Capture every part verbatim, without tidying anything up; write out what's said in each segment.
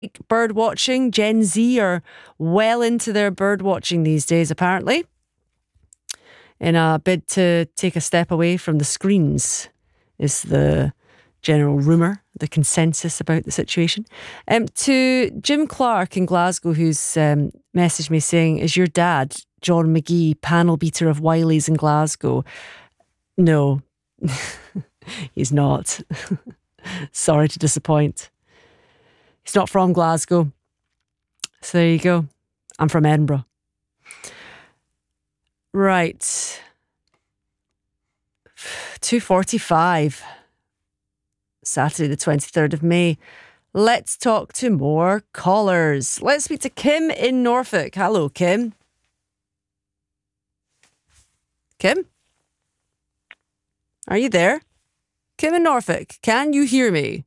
bird watching. Gen Z are well into their bird watching these days, apparently, in a bid to take a step away from the screens, is the general rumour, the consensus about the situation. Um, to Jim Clark in Glasgow, who's um, messaged me saying, is your dad, John McGee, panel beater of Wiley's in Glasgow? No, he's not. Sorry to disappoint. He's not from Glasgow. So there you go. I'm from Edinburgh. Right. two forty-five. Saturday the twenty-third of May. Let's talk to more callers. Let's speak to Kim in Norfolk. Hello, Kim. Kim? Are you there? Kim in Norfolk, can you hear me?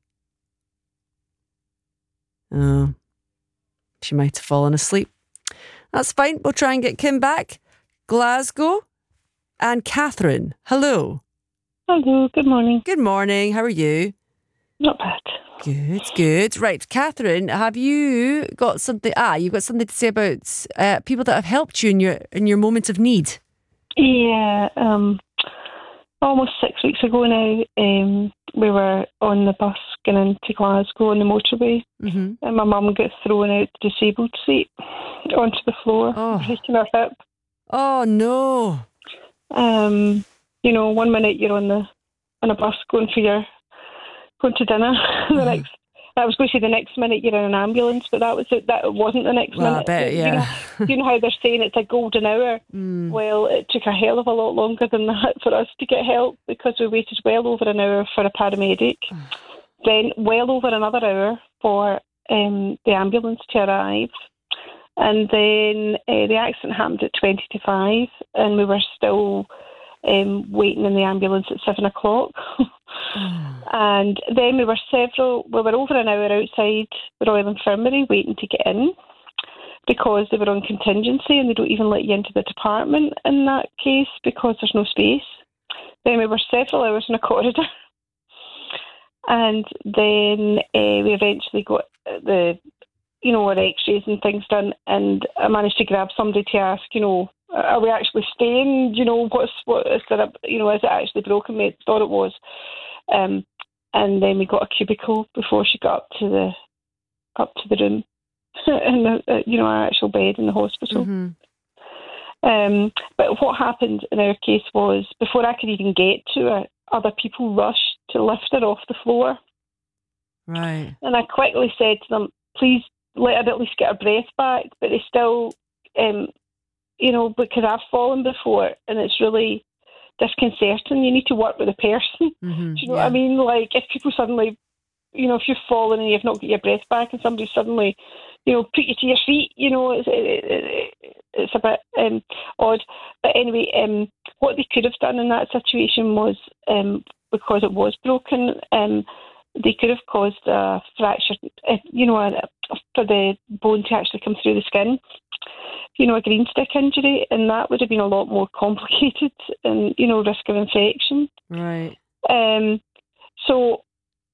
Oh, she might have fallen asleep. That's fine. We'll try and get Kim back. Glasgow and Catherine. Hello. Hello, good morning. Good morning. How are you? Not bad. Good, good. Right, Catherine, have you got something? Ah, you've got something to say about uh, people that have helped you in your in your moment of need. Yeah, um, almost six weeks ago now, um, we were on the bus going into Glasgow on the motorway, mm-hmm. and my mum got thrown out the disabled seat onto the floor, oh. breaking her hip. Oh no! Um, you know, one minute you're on the on a bus going for your going to dinner, the next. I was going to say the next minute you're in an ambulance, but that was it. That wasn't the next well, minute. I bet, yeah. You know, you know how they're saying it's a golden hour? Mm. Well, it took a hell of a lot longer than that for us to get help because we waited well over an hour for a paramedic, then well over another hour for um, the ambulance to arrive. And then uh, the accident happened at twenty to five, and we were still um, waiting in the ambulance at seven o'clock. And then we were several, we were over an hour outside the Royal Infirmary waiting to get in because they were on contingency and they don't even let you into the department in that case because there's no space. Then we were several hours in a corridor. And then uh, we eventually got the, you know, our x-rays and things done, and I managed to grab somebody to ask, you know, are we actually staying? You know, what's what is there? A, you know, is it actually broken? We thought it was, um, and then we got a cubicle before she got up to the up to the room, in the uh, you know our actual bed in the hospital. Mm-hmm. Um, but what happened in our case was before I could even get to her, other people rushed to lift her off the floor. Right. And I quickly said to them, "Please let her at least get her breath back." But they still. Um, You know, because I've fallen before and it's really disconcerting. You need to work with the person. Mm-hmm, Do you know yeah. what I mean? Like, if people suddenly, you know, if you've fallen and you've not got your breath back and somebody suddenly, you know, put you to your feet, you know, it's, it, it, it's a bit um, odd. But anyway, um, what they could have done in that situation was, um, because it was broken, um, they could have caused a fracture, you know, for the bone to actually come through the skin. You know, a green stick injury, and that would have been a lot more complicated and, you know, risk of infection. Right. Um, so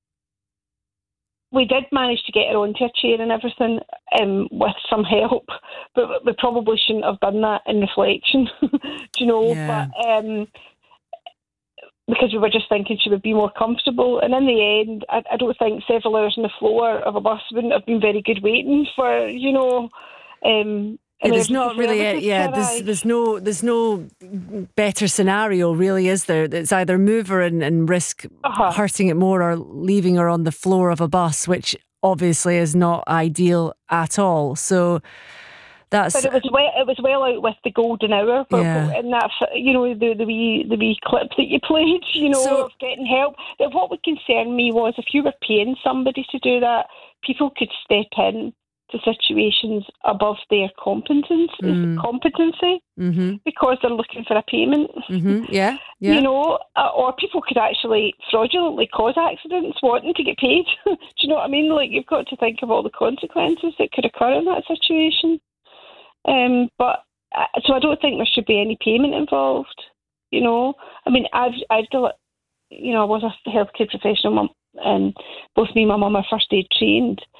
we did manage to get her onto a chair and everything um, with some help, but we probably shouldn't have done that in reflection, do you know? Yeah. But um, because we were just thinking she would be more comfortable. And in the end, I, I don't think several hours on the floor of a bus wouldn't have been very good waiting for, you know... Um, Yeah, there's not really a, yeah there's there's no there's no better scenario really, is there? It's either move her and, and risk uh-huh. hurting it more or leaving her on the floor of a bus, which obviously is not ideal at all. So that's but it was well it was well out with the golden hour, but yeah. and that, you know, the the wee the wee clip that you played, you know, so, of getting help. But what would concern me was if you were paying somebody to do that, people could step in to situations above their competence, mm. competency mm-hmm. because they're looking for a payment. Mm-hmm. Yeah, yeah. You know, or people could actually fraudulently cause accidents wanting to get paid. Do you know what I mean? Like, you've got to think of all the consequences that could occur in that situation. Um, but uh, so I don't think there should be any payment involved. You know, I mean, I've I've done, you know, I was a healthcare professional, mum, and both me and my mum are first aid trained.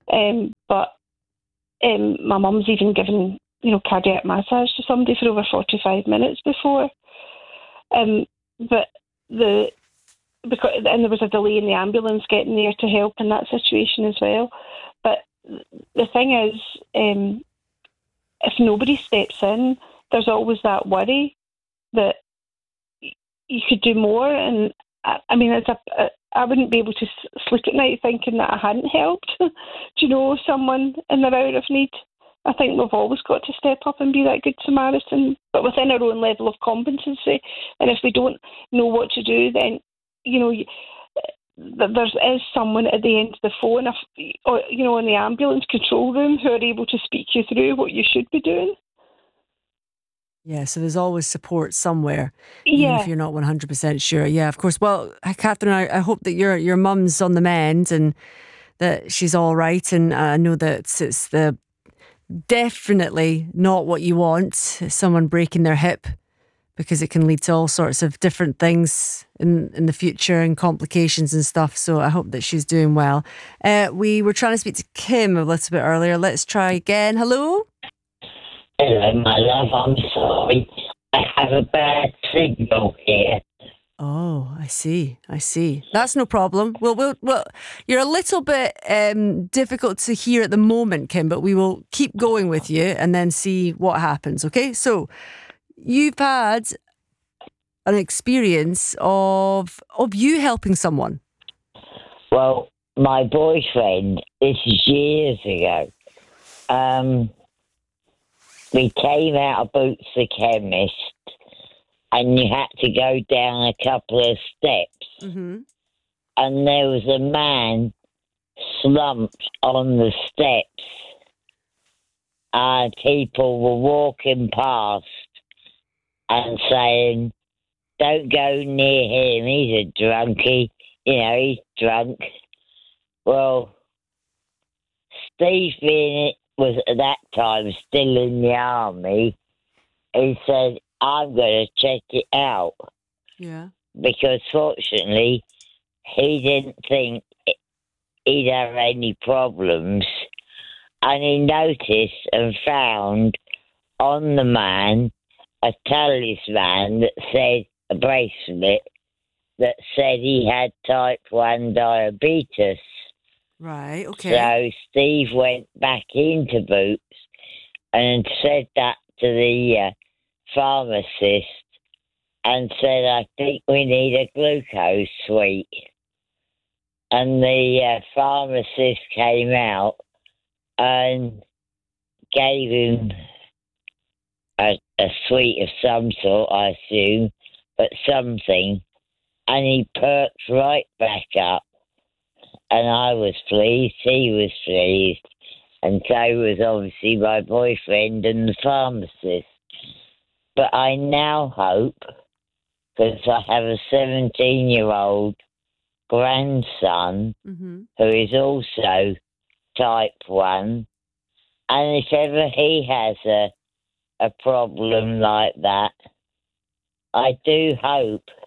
Um, but um, my mum's even given, you know, cardiac massage to somebody for over forty-five minutes before. Um, but the because and there was a delay in the ambulance getting there to help in that situation as well. But the thing is, um, if nobody steps in, there's always that worry that you could do more. And I, I mean, it's a, I wouldn't be able to sleep at night thinking that I hadn't helped. Do you know, someone in their hour of need? I think we've always got to step up and be that good Samaritan, but within our own level of competency. And if we don't know what to do, then, you know, there is someone at the end of the phone, or, you know, in the ambulance control room who are able to speak you through what you should be doing. Yeah, so there's always support somewhere, yeah. even if you're not one hundred percent sure. Yeah, of course. Well, Catherine, I, I hope that your your mum's on the mend and that she's all right. And I know that it's, it's the definitely not what you want, someone breaking their hip, because it can lead to all sorts of different things in, in the future and complications and stuff. So I hope that she's doing well. Uh, we were trying to speak to Kim a little bit earlier. Let's try again. Hello? Hello, my love. I'm sorry. I have a bad signal here. Oh, I see. I see. That's no problem. Well, we'll, well you're a little bit um, difficult to hear at the moment, Kim, but we will keep going with you and then see what happens. Okay? So you've had an experience of of you helping someone. Well, my boyfriend, this is years ago. Um, we came out of Boots the Chemist, and you had to go down a couple of steps. Mm-hmm. And there was a man slumped on the steps. And people were walking past and saying, don't go near him, he's a drunkie. You know, he's drunk. Well, Steve being it was at that time still in the army, he said, I'm going to check it out. Yeah. Because fortunately, he didn't think he'd have any problems. And he noticed and found on the man a talisman that said, a bracelet, that said he had type one diabetes. Right, okay. So Steve went back into Boots and said that to the uh, pharmacist and said, I think we need a glucose suite. And the uh, pharmacist came out and gave him a, a suite of some sort, I assume, but something. And he perked right back up. And I was pleased, he was pleased, and so was obviously my boyfriend and the pharmacist. But I now hope, because I have a seventeen-year-old grandson mm-hmm. who is also type one, and if ever he has a, a problem like that, I do hope